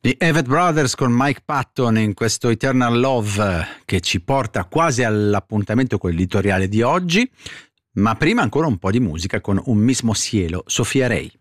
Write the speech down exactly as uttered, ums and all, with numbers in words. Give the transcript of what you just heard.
Gli Everett Brothers con Mike Patton in questo Eternal Love che ci porta quasi all'appuntamento con l'editoriale di oggi, ma prima ancora un po' di musica con Un mismo cielo, Sofia Rey.